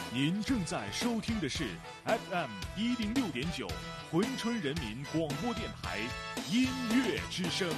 您正在收听的是 FM 106.9珲春人民广播电台音乐之声。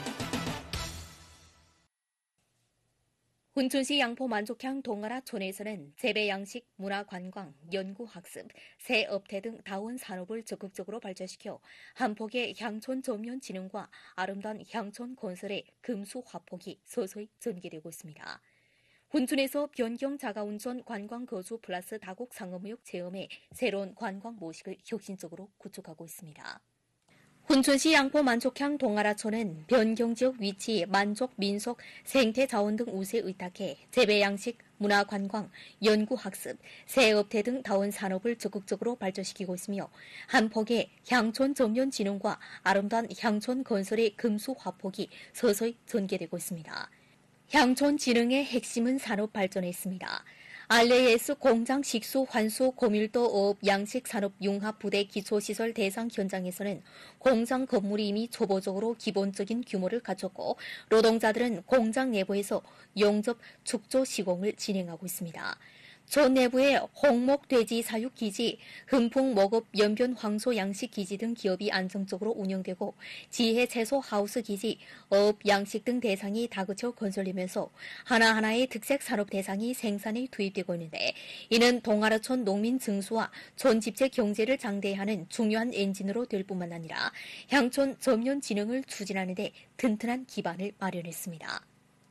훈춘시 양포 만족향 동아라촌에서는 재배 양식, 문화 관광, 연구 학습, 새 업태 등 다원 산업을 적극적으로 발전시켜 한 폭의 향촌 전면 진흥과 아름다운 향촌 건설의 금수 화폭이 서서히 전개되고 있습니다. 훈춘에서 변경 자가운전 관광 거주 플러스 다국 상업무역 체험의 새로운 관광 모식을 혁신적으로 구축하고 있습니다. 훈춘시 양포 만족향 동아라촌은 변경지역 위치, 만족, 민속, 생태 자원 등 우세에 의탁해 재배 양식, 문화 관광, 연구 학습, 새 업태 등 다원 산업을 적극적으로 발전시키고 있으며 한 폭의 향촌 전면 진흥과 아름다운 향촌 건설의 금수 화폭이 서서히 전개되고 있습니다. 향촌 진흥의 핵심은 산업 발전에 있습니다. RAS 공장 식수, 환수, 고밀도 어업, 양식 산업 융합 부대 기초시설 대상 현장에서는 공장 건물이 이미 초보적으로 기본적인 규모를 갖췄고 노동자들은 공장 내부에서 용접, 축조 시공을 진행하고 있습니다. 촌 내부에 홍목 돼지 사육 기지, 흠풍 목업 연변 황소 양식 기지 등 기업이 안정적으로 운영되고 지혜 채소 하우스 기지, 어업 양식 등 대상이 다그쳐 건설되면서 하나하나의 특색 산업 대상이 생산에 투입되고 있는데 이는 동아라촌 농민 증수와 촌 집체 경제를 장대하는 중요한 엔진으로 될 뿐만 아니라 향촌 전면 진흥을 추진하는 데 튼튼한 기반을 마련했습니다.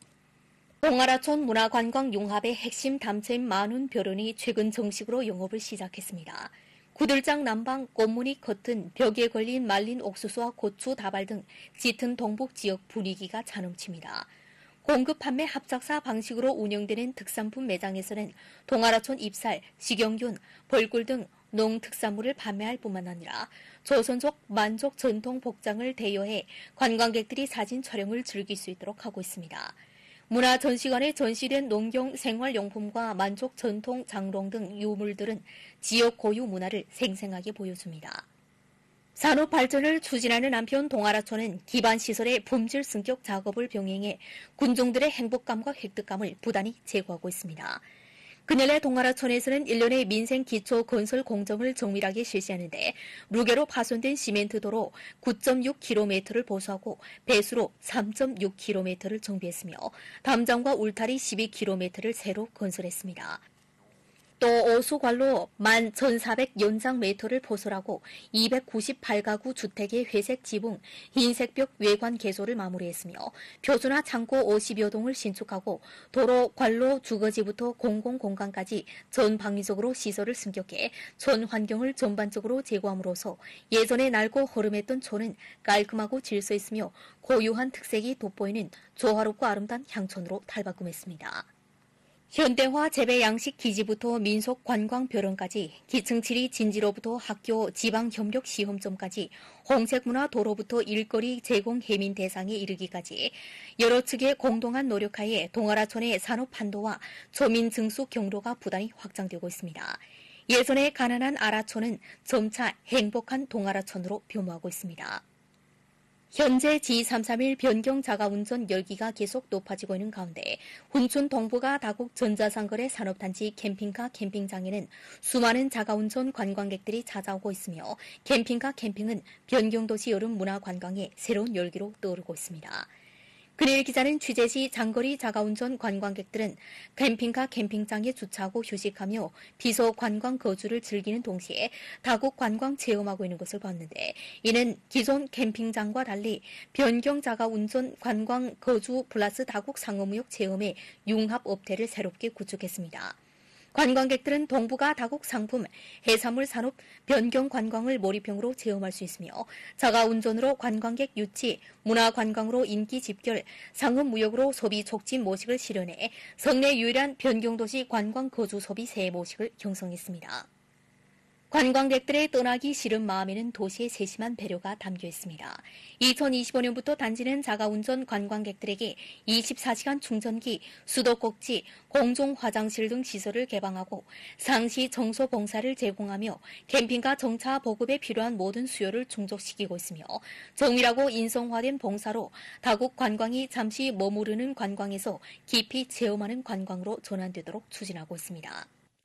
동아라촌 문화관광 융합의 핵심 담체인 만운별원이 최근 정식으로 영업을 시작했습니다. 구들장 남방, 꽃무늬 커튼, 벽에 걸린 말린 옥수수와 고추, 다발 등 짙은 동북 지역 분위기가 차넘칩니다. 공급 판매 합작사 방식으로 운영되는 특산품 매장에서는 동아라촌 잎살, 식용균, 벌꿀 등 농특산물을 판매할 뿐만 아니라 조선족 만족 전통 복장을 대여해 관광객들이 사진 촬영을 즐길 수 있도록 하고 있습니다. 문화전시관에 전시된 농경 생활용품과 만족 전통 장롱 등 유물들은 지역 고유 문화를 생생하게 보여줍니다. 산업 발전을 추진하는 한편 동아라촌은 기반시설의 품질 승격 작업을 병행해 군중들의 행복감과 획득감을 부단히 제고하고 있습니다. 그날의 동아라촌에서는 1년의 민생 기초 건설 공정을 정밀하게 실시하는데 루게로 파손된 시멘트 도로 9.6km를 보수하고 배수로 3.6km를 정비했으며 담장과 울타리 12km를 새로 건설했습니다. 또 어수관로 11,400 연장미터를 포설하고 298가구 주택의 회색 지붕, 흰색벽 외관 개조를 마무리했으며 표준화 창고 50여 동을 신축하고 도로, 관로, 주거지부터 공공공간까지 전방위적으로 시설을 승격해 촌 환경을 전반적으로 제고함으로써 예전에 낡고 허름했던 촌은 깔끔하고 질서 있으며 고유한 특색이 돋보이는 조화롭고 아름다운 향촌으로 탈바꿈했습니다. 현대화 재배 양식 기지부터 민속 관광 벼런까지 기층7이 진지로부터 학교 지방 협력 시험점까지 홍색문화 도로부터 일거리 제공 해민 대상에 이르기까지 여러 측의 공동한 노력하에 동아라촌의 산업 판도와 초민 증수 경로가 부단히 확장되고 있습니다. 예전의 가난한 아라촌은 점차 행복한 동아라촌으로 변모하고 있습니다. 현재 G331 변경 자가운전 열기가 계속 높아지고 있는 가운데 훈춘 동부가 다국 전자상거래 산업단지 캠핑카 캠핑장에는 수많은 자가운전 관광객들이 찾아오고 있으며 캠핑카 캠핑은 변경도시 여름 문화관광의 새로운 열기로 떠오르고 있습니다. 그날 기자는 취재 시 장거리 자가운전 관광객들은 캠핑카 캠핑장에 주차하고 휴식하며 비서 관광 거주를 즐기는 동시에 다국 관광 체험하고 있는 것을 봤는데 이는 기존 캠핑장과 달리 변경 자가운전 관광 거주 플러스 다국 상업무역 체험의 융합 업태를 새롭게 구축했습니다. 관광객들은 동부가 다국 상품, 해산물 산업, 변경 관광을 몰입형으로 체험할 수 있으며 자가운전으로 관광객 유치, 문화관광으로 인기 집결, 상업무역으로 소비 촉진 모식을 실현해 성내 유일한 변경도시 관광 거주 소비 새 모식을 형성했습니다. 관광객들의 떠나기 싫은 마음에는 도시의 세심한 배려가 담겨 있습니다. 2025년부터 단지는 자가운전 관광객들에게 24시간 충전기, 수도꼭지, 공중 화장실 등 시설을 개방하고 상시 청소 봉사를 제공하며 캠핑카 정차 보급에 필요한 모든 수요를 충족시키고 있으며 정밀하고 인성화된 봉사로 다국 관광이 잠시 머무르는 관광에서 깊이 체험하는 관광으로 전환되도록 추진하고 있습니다.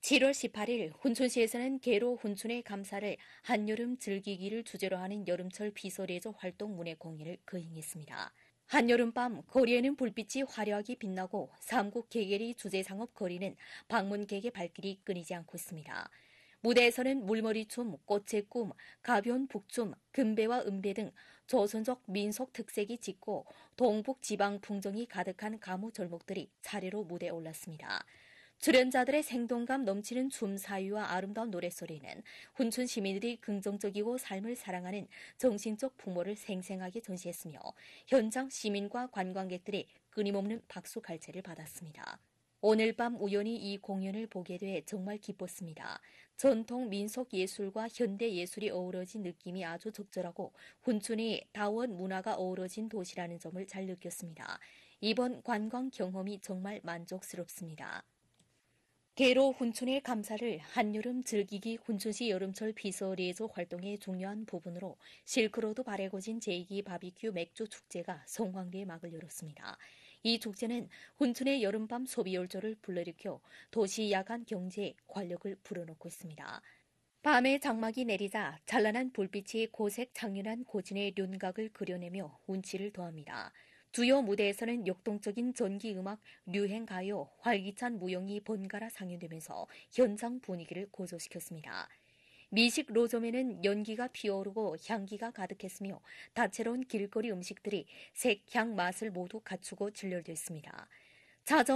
7월 18일 훈춘시에서는 개로 훈춘의 감사를 한여름 즐기기를 주제로 하는 여름철 비서레저 활동 문해 공연을 거행했습니다. 한여름밤 거리에는 불빛이 화려하게 빛나고 삼국 개개리 주제상업 거리는 방문객의 발길이 끊이지 않고 있습니다. 무대에서는 물머리춤, 꽃의 꿈, 가변 북춤, 금배와 은배 등 조선족 민속 특색이 짙고 동북 지방 풍정이 가득한 가무 절목들이 차례로 무대에 올랐습니다. 출연자들의 생동감 넘치는 춤 사위와 아름다운 노랫소리는 훈춘 시민들이 긍정적이고 삶을 사랑하는 정신적 풍모를 생생하게 전시했으며 현장 시민과 관광객들이 끊임없는 박수 갈채를 받았습니다. 오늘 밤 우연히 이 공연을 보게 돼 정말 기뻤습니다. 전통 민속 예술과 현대 예술이 어우러진 느낌이 아주 적절하고 훈춘이 다원 문화가 어우러진 도시라는 점을 잘 느꼈습니다. 이번 관광 경험이 정말 만족스럽습니다. 개로 훈춘의 감사를 한여름 즐기기 훈춘시 여름철 비서리에서 활동의 중요한 부분으로 실크로드 발에거진 제2기 바비큐 맥주 축제가 성황리에 막을 열었습니다. 이 축제는 훈춘의 여름밤 소비 열조를 불러일으켜 도시 야간 경제에 활력을 불어넣고 있습니다. 밤에 장막이 내리자 찬란한 불빛이 고색 창륜한 고진의 윤곽을 그려내며 운치를 더합니다. 주요 무대에서는 역동적인 전기음악, 류행가요, 활기찬 무용이 번갈아 상연되면서 현장 분위기를 고조시켰습니다. 미식 로점에는 연기가 피어오르고 향기가 가득했으며 다채로운 길거리 음식들이 색, 향, 맛을 모두 갖추고 진열됐습니다.